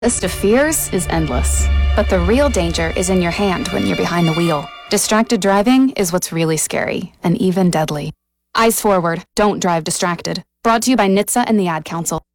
List of fears is endless, but the real danger is in your hand when you're behind the wheel. Distracted driving is what's really scary and even deadly. Eyes forward, don't drive distracted. Brought to you by NHTSA and the Ad Council.